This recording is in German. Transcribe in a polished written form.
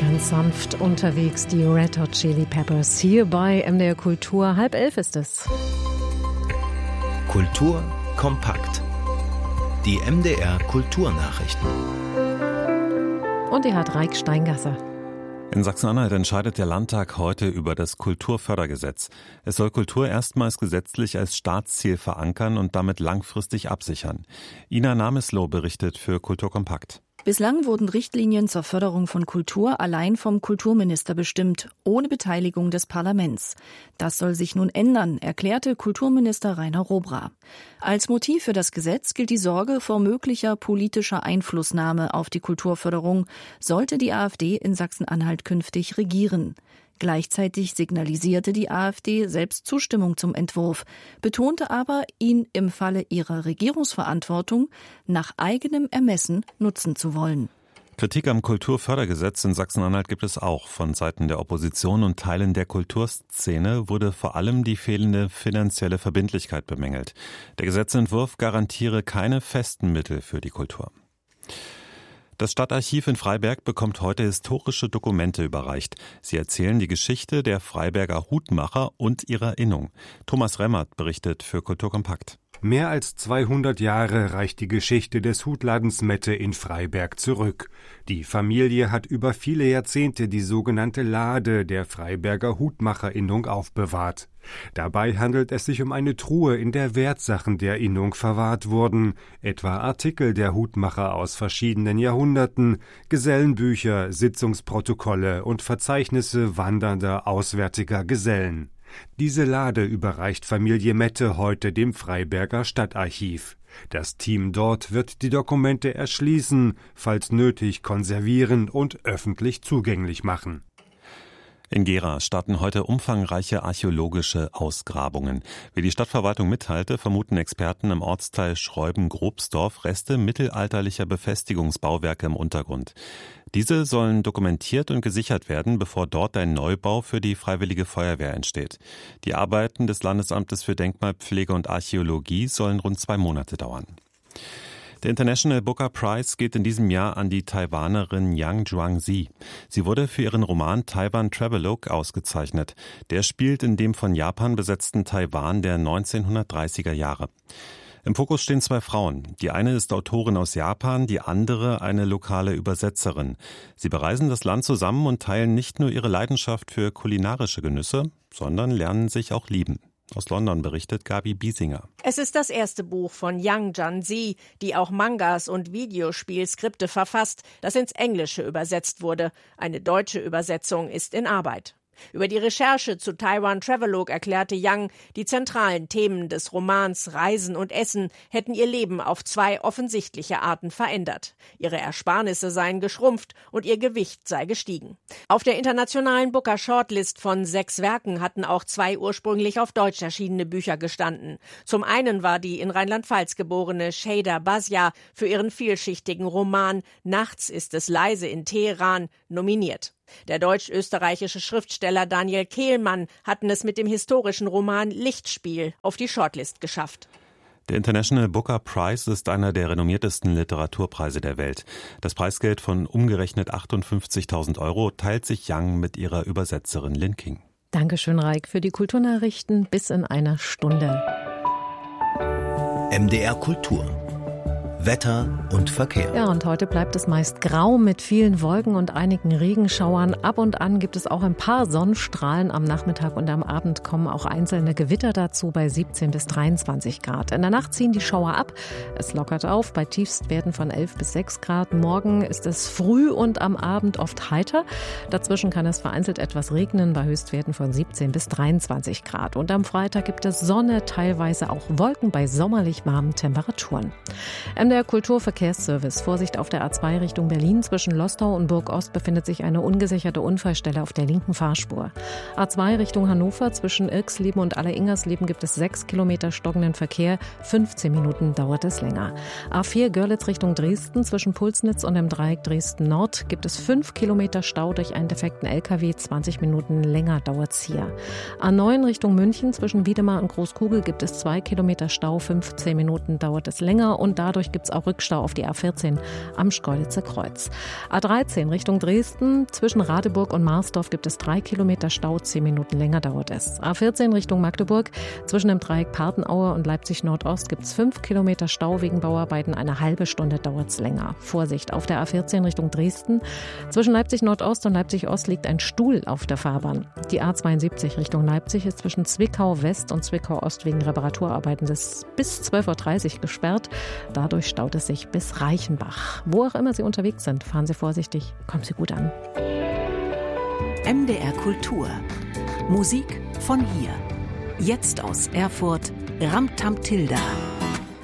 ganz sanft unterwegs, die Red Hot Chili Peppers, hier bei MDR Kultur. 10:30 ist es. Kultur kompakt. Die MDR Kulturnachrichten. Und die hat Reik Steingasser. In Sachsen-Anhalt entscheidet der Landtag heute über das Kulturfördergesetz. Es soll Kultur erstmals gesetzlich als Staatsziel verankern und damit langfristig absichern. Ina Namesloh berichtet für Kultur kompakt. Bislang wurden Richtlinien zur Förderung von Kultur allein vom Kulturminister bestimmt, ohne Beteiligung des Parlaments. Das soll sich nun ändern, erklärte Kulturminister Rainer Robra. Als Motiv für das Gesetz gilt die Sorge vor möglicher politischer Einflussnahme auf die Kulturförderung, sollte die AfD in Sachsen-Anhalt künftig regieren. Gleichzeitig signalisierte die AfD selbst Zustimmung zum Entwurf, betonte aber, ihn im Falle ihrer Regierungsverantwortung nach eigenem Ermessen nutzen zu wollen. Kritik am Kulturfördergesetz in Sachsen-Anhalt gibt es auch. Von Seiten der Opposition und Teilen der Kulturszene wurde vor allem die fehlende finanzielle Verbindlichkeit bemängelt. Der Gesetzentwurf garantiere keine festen Mittel für die Kultur. Das Stadtarchiv in Freiberg bekommt heute historische Dokumente überreicht. Sie erzählen die Geschichte der Freiberger Hutmacher und ihrer Innung. Thomas Remmert berichtet für Kultur kompakt. Mehr als 200 Jahre reicht die Geschichte des Hutladens Mette in Freiberg zurück. Die Familie hat über viele Jahrzehnte die sogenannte Lade der Freiberger Hutmacherinnung aufbewahrt. Dabei handelt es sich um eine Truhe, in der Wertsachen der Innung verwahrt wurden, etwa Artikel der Hutmacher aus verschiedenen Jahrhunderten, Gesellenbücher, Sitzungsprotokolle und Verzeichnisse wandernder, auswärtiger Gesellen. Diese Lade überreicht Familie Mette heute dem Freiberger Stadtarchiv. Das Team dort wird die Dokumente erschließen, falls nötig konservieren und öffentlich zugänglich machen. In Gera starten heute umfangreiche archäologische Ausgrabungen. Wie die Stadtverwaltung mitteilte, vermuten Experten im Ortsteil Schreuben-Grobsdorf Reste mittelalterlicher Befestigungsbauwerke im Untergrund. Diese sollen dokumentiert und gesichert werden, bevor dort ein Neubau für die Freiwillige Feuerwehr entsteht. Die Arbeiten des Landesamtes für Denkmalpflege und Archäologie sollen rund 2 Monate dauern. Der International Booker Prize geht in diesem Jahr an die Taiwanerin Yang Zhuangzi. Sie wurde für ihren Roman Taiwan Travelogue ausgezeichnet. Der spielt in dem von Japan besetzten Taiwan der 1930er Jahre. Im Fokus stehen 2 Frauen. Die eine ist Autorin aus Japan, die andere eine lokale Übersetzerin. Sie bereisen das Land zusammen und teilen nicht nur ihre Leidenschaft für kulinarische Genüsse, sondern lernen sich auch lieben. Aus London berichtet Gabi Biesinger. Es ist das erste Buch von Yang Zhuangzi, die auch Mangas und Videospielskripte verfasst, das ins Englische übersetzt wurde. Eine deutsche Übersetzung ist in Arbeit. Über die Recherche zu Taiwan Travelogue erklärte Yang, die zentralen Themen des Romans Reisen und Essen hätten ihr Leben auf 2 offensichtliche Arten verändert. Ihre Ersparnisse seien geschrumpft und ihr Gewicht sei gestiegen. Auf der internationalen Booker Shortlist von 6 Werken hatten auch 2 ursprünglich auf Deutsch erschienene Bücher gestanden. Zum einen war die in Rheinland-Pfalz geborene Sheyda Basya für ihren vielschichtigen Roman Nachts ist es leise in Teheran nominiert. Der deutsch-österreichische Schriftsteller Daniel Kehlmann hatten es mit dem historischen Roman Lichtspiel auf die Shortlist geschafft. Der International Booker Prize ist einer der renommiertesten Literaturpreise der Welt. Das Preisgeld von umgerechnet 58.000 € teilt sich Yang mit ihrer Übersetzerin Lin King. Dankeschön, Reik, für die Kulturnachrichten bis in einer Stunde. MDR Kultur. Wetter und Verkehr. Ja, und heute bleibt es meist grau mit vielen Wolken und einigen Regenschauern. Ab und an gibt es auch ein paar Sonnenstrahlen. Am Nachmittag und am Abend kommen auch einzelne Gewitter dazu bei 17 bis 23 Grad. In der Nacht ziehen die Schauer ab. Es lockert auf bei Tiefstwerten von 11 bis 6 Grad. Morgen ist es früh und am Abend oft heiter. Dazwischen kann es vereinzelt etwas regnen bei Höchstwerten von 17 bis 23 Grad. Und am Freitag gibt es Sonne, teilweise auch Wolken bei sommerlich warmen Temperaturen. Der Kulturverkehrsservice. Vorsicht auf der A2 Richtung Berlin. Zwischen Lostau und Burgost befindet sich eine ungesicherte Unfallstelle auf der linken Fahrspur. A2 Richtung Hannover. Zwischen Irksleben und Aller-Ingersleben gibt es 6 Kilometer stockenden Verkehr. 15 Minuten dauert es länger. A4 Görlitz Richtung Dresden. Zwischen Pulsnitz und dem Dreieck Dresden-Nord gibt es 5 Kilometer Stau durch einen defekten LKW. 20 Minuten länger dauert es hier. A9 Richtung München. Zwischen Wiedemar und Großkugel gibt es 2 Kilometer Stau. 15 Minuten dauert es länger und dadurch gibt es auch Rückstau auf die A14 am Schkeuditzer Kreuz. A13 Richtung Dresden, zwischen Radeburg und Marsdorf gibt es 3 Kilometer Stau, 10 Minuten länger dauert es. A14 Richtung Magdeburg, zwischen dem Dreieck Partenaue und Leipzig Nordost gibt es 5 Kilometer Stau wegen Bauarbeiten, eine halbe Stunde dauert es länger. Vorsicht, auf der A14 Richtung Dresden, zwischen Leipzig Nordost und Leipzig Ost liegt ein Stuhl auf der Fahrbahn. Die A72 Richtung Leipzig ist zwischen Zwickau West und Zwickau Ost wegen Reparaturarbeiten bis 12.30 Uhr gesperrt. Dadurch staut es sich bis Reichenbach. Wo auch immer Sie unterwegs sind, fahren Sie vorsichtig, kommen Sie gut an. MDR Kultur. Musik von hier. Jetzt aus Erfurt, Ram Tam Tilda.